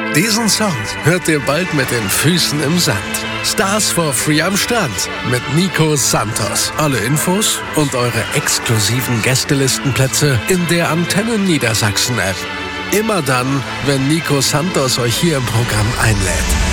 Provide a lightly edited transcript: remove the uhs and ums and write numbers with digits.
Diesen Song hört ihr bald mit den Füßen im Sand. Stars for Free am Start mit Nico Santos. Alle Infos und eure exklusiven Gästelistenplätze in der Antenne Niedersachsen App. Immer dann, wenn Nico Santos euch hier im Programm einlädt.